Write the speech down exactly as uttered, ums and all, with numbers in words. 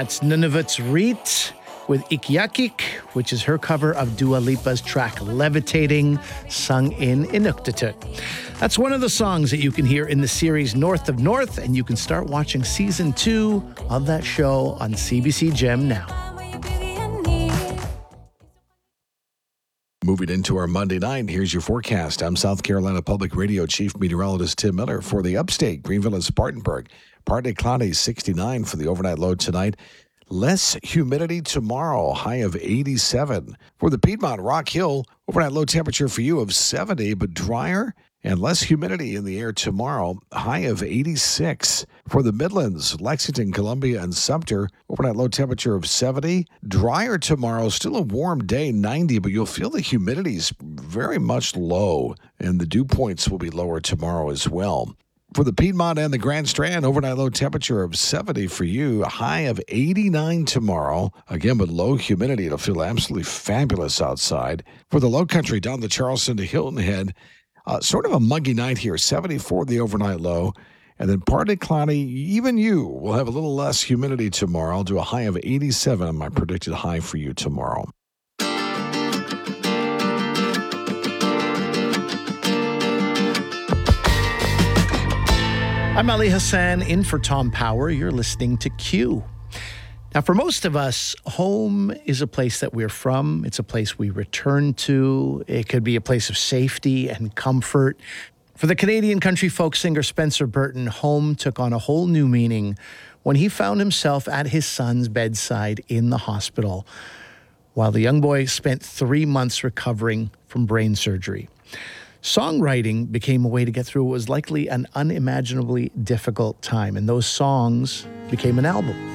That's Nunavut's Reet with Ikiakik, which is her cover of Dua Lipa's track Levitating, sung in Inuktitut. That's one of the songs that you can hear in the series North of North, and you can start watching season two of that show on C B C Gem now. Moving into our Monday night, here's your forecast. I'm South Carolina Public Radio Chief Meteorologist Tim Miller. For the upstate, Greenville and Spartanburg, partly cloudy, sixty-nine for the overnight low tonight. Less humidity tomorrow, high of eighty-seven. For the Piedmont, Rock Hill, overnight low temperature for you of seventy, but drier and less humidity in the air tomorrow, high of eighty-six. For the Midlands, Lexington, Columbia, and Sumter, overnight low temperature of seventy. Drier tomorrow, still a warm day, ninety, but you'll feel the humidity's very much low, and the dew points will be lower tomorrow as well. For the Piedmont and the Grand Strand, overnight low temperature of seventy for you, a high of eighty-nine tomorrow. Again, with low humidity, it'll feel absolutely fabulous outside. For the Low Country, down the Charleston to Hilton Head, uh, sort of a muggy night here, seventy-four the overnight low. And then partly cloudy, even you will have a little less humidity tomorrow. I'll do a high of eighty-seven, my predicted high for you tomorrow. I'm Ali Hassan, in for Tom Power. You're listening to Q. Now, for most of us, home is a place that we're from. It's a place we return to. It could be a place of safety and comfort. For the Canadian country folk singer Spencer Burton, home took on a whole new meaning when he found himself at his son's bedside in the hospital while the young boy spent three months recovering from brain surgery. Songwriting became a way to get through what was likely an unimaginably difficult time, and those songs became an album.